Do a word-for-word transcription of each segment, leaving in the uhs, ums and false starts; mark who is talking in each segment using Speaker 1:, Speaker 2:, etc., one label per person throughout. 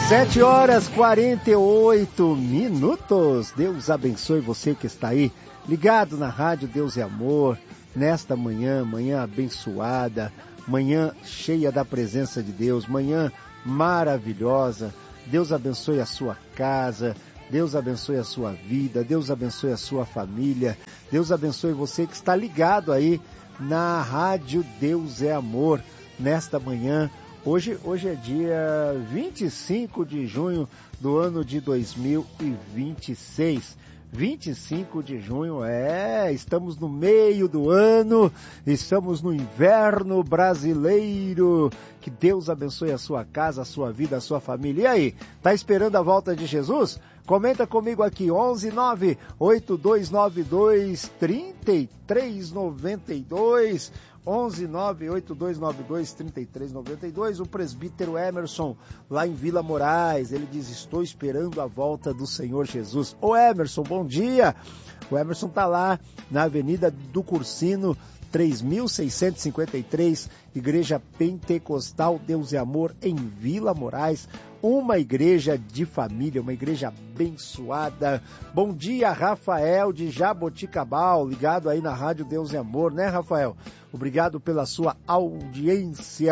Speaker 1: Sete horas e quarenta e oito minutos. Deus abençoe você que está aí ligado na rádio Deus é Amor, nesta manhã, manhã abençoada, manhã cheia da presença de Deus, manhã maravilhosa. Deus abençoe a sua casa, Deus abençoe a sua vida, Deus abençoe a sua família, Deus abençoe você que está ligado aí na rádio Deus é Amor, nesta manhã. Hoje, hoje é dia vinte e cinco de junho do ano de dois mil e vinte e seis. vinte e cinco de junho, é, estamos no meio do ano, estamos no inverno brasileiro. Que Deus abençoe a sua casa, a sua vida, a sua família. E aí, tá esperando a volta de Jesus? Comenta comigo aqui, onze nove oito dois nove dois três três nove dois, onze nove oito dois nove dois três três nove dois. O presbítero Emerson, lá em Vila Moraes, ele diz: estou esperando a volta do Senhor Jesus. Ô Emerson, bom dia! O Emerson tá lá na Avenida do Cursino, três mil seiscentos e cinquenta e três, Igreja Pentecostal Deus é Amor, em Vila Moraes, uma igreja de família, uma igreja abençoada. Bom dia, Rafael de Jaboticabal, ligado aí na rádio Deus é Amor, né, Rafael? Obrigado pela sua audiência.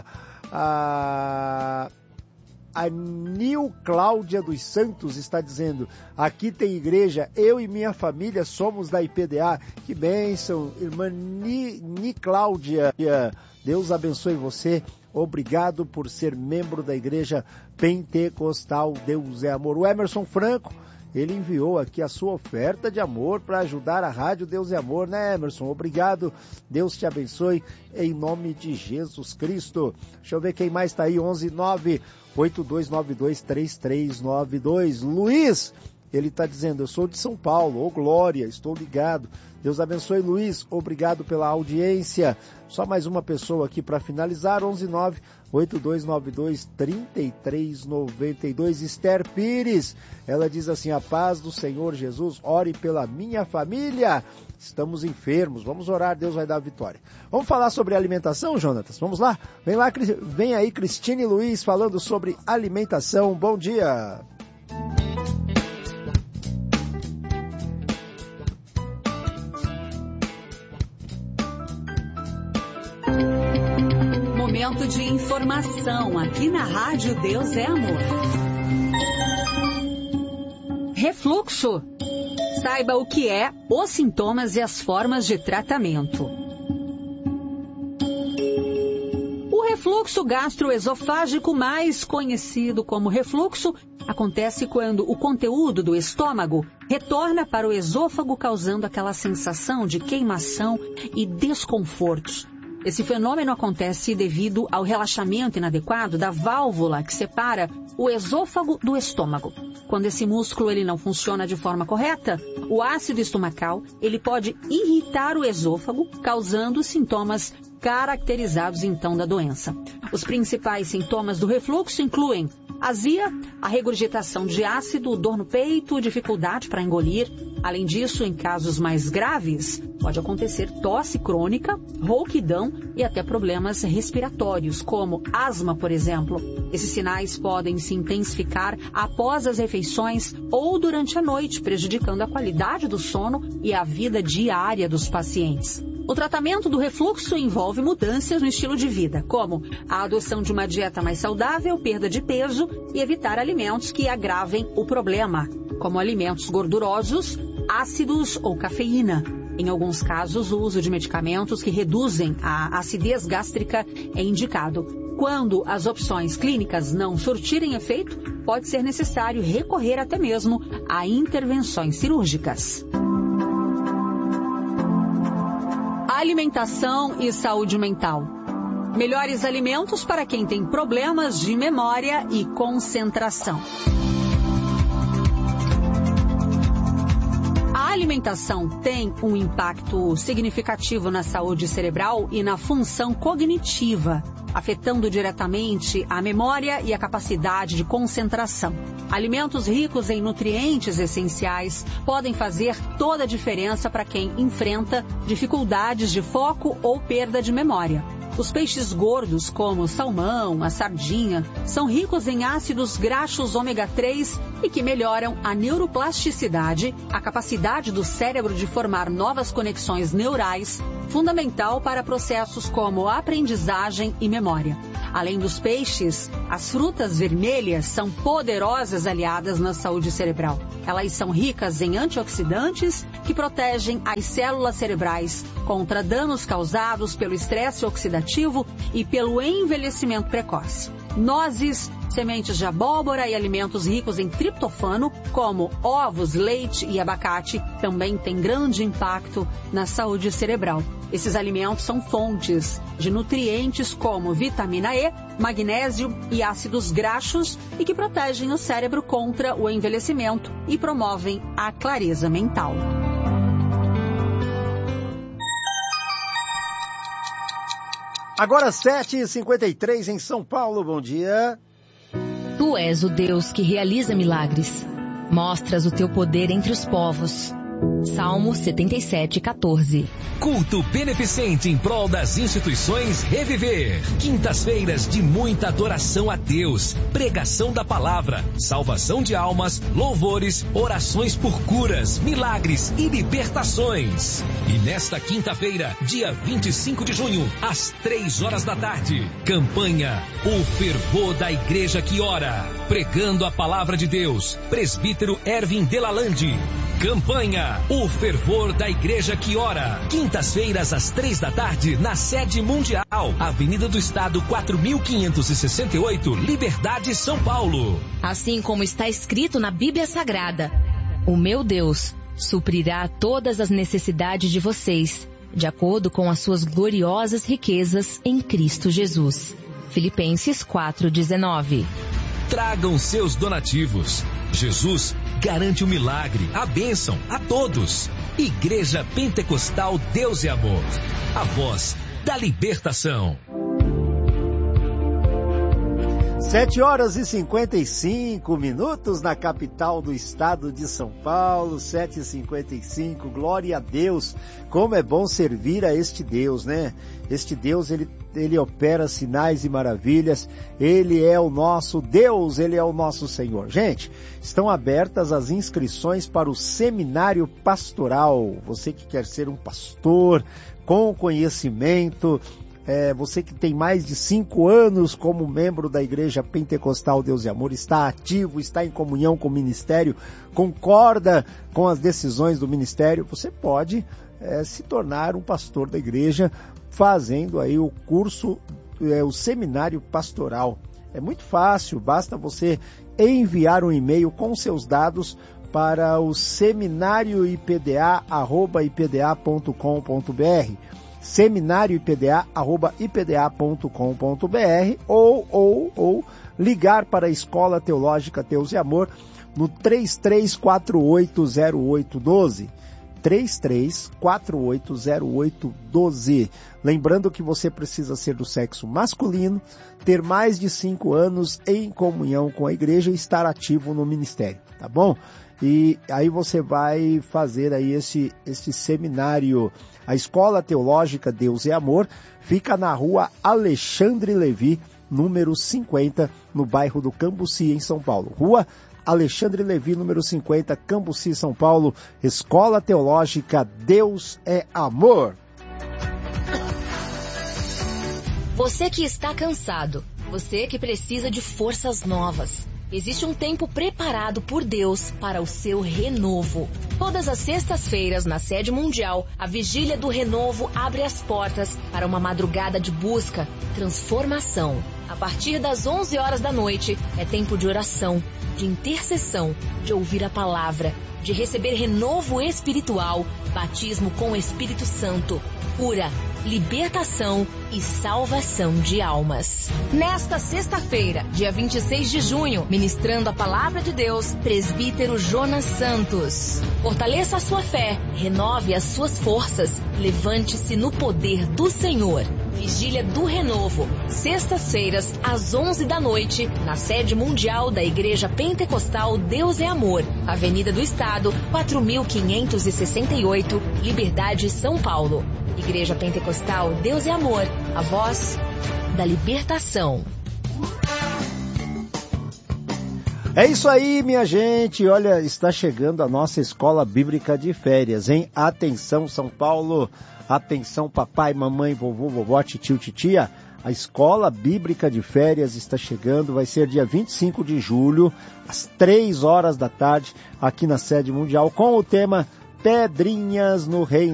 Speaker 1: A, a Nil Cláudia dos Santos está dizendo: aqui tem igreja, eu e minha família somos da I P D A. Que bênção, irmã Ni, Ni Cláudia. Deus abençoe você. Obrigado por ser membro da Igreja Pentecostal Deus é Amor. O Emerson Franco, ele enviou aqui a sua oferta de amor para ajudar a rádio Deus é Amor, né, Emerson? Obrigado, Deus te abençoe, em nome de Jesus Cristo. Deixa eu ver quem mais está aí, onze nove oito dois nove dois três três nove dois. Luiz, ele está dizendo: eu sou de São Paulo, ô glória, estou ligado. Deus abençoe, Luiz, obrigado pela audiência. Só mais uma pessoa aqui para finalizar, onze nove oito dois nove dois três três nove dois. Esther Pires, ela diz assim: a paz do Senhor Jesus, ore pela minha família. Estamos enfermos, vamos orar, Deus vai dar a vitória. Vamos falar sobre alimentação, Jonatas? Vamos lá? Vem lá, vem aí Cristine Luiz falando sobre alimentação. Bom dia!
Speaker 2: Momento de informação aqui na Rádio Deus é Amor. Refluxo. Saiba o que é, os sintomas e as formas de tratamento. O refluxo gastroesofágico, mais conhecido como refluxo, acontece quando o conteúdo do estômago retorna para o esôfago, causando aquela sensação de queimação e desconfortos. Esse fenômeno acontece devido ao relaxamento inadequado da válvula que separa o esôfago do estômago. Quando esse músculo ele não funciona de forma correta, o ácido estomacal ele pode irritar o esôfago, causando sintomas caracterizados então da doença. Os principais sintomas do refluxo incluem azia, a regurgitação de ácido, dor no peito, dificuldade para engolir. Além disso, em casos mais graves, pode acontecer tosse crônica, rouquidão e até problemas respiratórios, como asma, por exemplo. Esses sinais podem se intensificar após as refeições ou durante a noite, prejudicando a qualidade do sono e a vida diária dos pacientes. O tratamento do refluxo envolve mudanças no estilo de vida, como a adoção de uma dieta mais saudável, perda de peso e evitar alimentos que agravem o problema, como alimentos gordurosos, ácidos ou cafeína. Em alguns casos, o uso de medicamentos que reduzem a acidez gástrica é indicado. Quando as opções clínicas não surtirem efeito, pode ser necessário recorrer até mesmo a intervenções cirúrgicas. Alimentação e saúde mental. Melhores alimentos para quem tem problemas de memória e concentração. A alimentação tem um impacto significativo na saúde cerebral e na função cognitiva, afetando diretamente a memória e a capacidade de concentração. Alimentos ricos em nutrientes essenciais podem fazer toda a diferença para quem enfrenta dificuldades de foco ou perda de memória. Os peixes gordos, como o salmão, a sardinha, são ricos em ácidos graxos ômega três e que melhoram a neuroplasticidade, a capacidade do cérebro de formar novas conexões neurais, fundamental para processos como aprendizagem e memória. Além dos peixes, as frutas vermelhas são poderosas aliadas na saúde cerebral. Elas são ricas em antioxidantes que protegem as células cerebrais contra danos causados pelo estresse oxidativo e pelo envelhecimento precoce. Nozes, sementes de abóbora e alimentos ricos em triptofano, como ovos, leite e abacate, também têm grande impacto na saúde cerebral. Esses alimentos são fontes de nutrientes como vitamina E, magnésio e ácidos graxos e que protegem o cérebro contra o envelhecimento e promovem a clareza mental.
Speaker 1: Agora sete e cinquenta e três em São Paulo, bom dia.
Speaker 3: Tu és o Deus que realiza milagres. Mostras o teu poder entre os povos. Salmo setenta e sete, quatorze.
Speaker 4: Culto beneficente em prol das instituições Reviver. Quintas-feiras de muita adoração a Deus, pregação da palavra, salvação de almas, louvores, orações por curas, milagres e libertações. E nesta quinta-feira, dia vinte e cinco de junho, às três horas da tarde, campanha O Fervor da Igreja que Ora. Pregando a palavra de Deus, presbítero Ervin Delalande. Campanha O Fervor da Igreja que Ora. Quintas-feiras às três da tarde na sede mundial, Avenida do Estado quatro mil quinhentos e sessenta e oito, Liberdade, São Paulo.
Speaker 3: Assim como está escrito na Bíblia Sagrada, o meu Deus suprirá todas as necessidades de vocês, de acordo com as suas gloriosas riquezas em Cristo Jesus. Filipenses quatro, dezenove.
Speaker 4: Tragam seus donativos. Jesus garante o milagre, a bênção a todos. Igreja Pentecostal Deus e Amor, a voz da libertação.
Speaker 1: Sete horas e cinquenta e cinco minutos na capital do estado de São Paulo, sete e cinquenta e cinco, glória a Deus. Como é bom servir a este Deus, né? Este Deus, ele, ele opera sinais e maravilhas, ele é o nosso Deus, ele é o nosso Senhor. Gente, estão abertas as inscrições para o seminário pastoral. Você que quer ser um pastor com conhecimento, É, você que tem mais de cinco anos como membro da Igreja Pentecostal Deus e Amor, está ativo, está em comunhão com o ministério, concorda com as decisões do ministério, você pode é, se tornar um pastor da igreja fazendo aí o curso, é, o seminário pastoral. É muito fácil, basta você enviar um e-mail com seus dados para o seminário I P D A arroba I P D A ponto com ponto B R. seminário I P D A arroba I P D A ponto com ponto B R ou, ou, ou ligar para a Escola Teológica Deus e Amor no três três quatro oito zero oito um dois. três três quatro oito zero oito um dois. Lembrando que você precisa ser do sexo masculino, ter mais de cinco anos em comunhão com a igreja e estar ativo no ministério, tá bom? E aí você vai fazer aí esse, esse seminário. A Escola Teológica Deus e Amor fica na rua Alexandre Levi, número cinquenta, no bairro do Cambuci, em São Paulo. Rua Alexandre Levi, número cinquenta, Cambuci, São Paulo. Escola Teológica Deus é Amor.
Speaker 3: Você que está cansado, você que precisa de forças novas. Existe um tempo preparado por Deus para o seu renovo. Todas as sextas-feiras, na sede mundial, a Vigília do Renovo abre as portas para uma madrugada de busca, transformação. A partir das onze horas da noite, é tempo de oração, de intercessão, de ouvir a palavra, de receber renovo espiritual, batismo com o Espírito Santo, cura, libertação e salvação de almas. Nesta sexta-feira, dia vinte e seis de junho, ministrando a palavra de Deus, presbítero Jonas Santos. Fortaleça a sua fé, renove as suas forças, levante-se no poder do Senhor. Vigília do Renovo, sextas-feiras, às onze da noite, na sede mundial da Igreja Pentecostal Deus é Amor, Avenida do Estado, quatro mil quinhentos e sessenta e oito, Liberdade, São Paulo. Igreja Pentecostal Deus é Amor, a voz da libertação.
Speaker 1: É isso aí, minha gente. Olha, está chegando a nossa escola bíblica de férias, hein? Atenção, São Paulo. Atenção, papai, mamãe, vovô, vovó, titio, titia. A escola bíblica de férias está chegando. Vai ser dia vinte e cinco de julho, às três horas da tarde, aqui na sede mundial, com o tema Pedrinhas no Reino.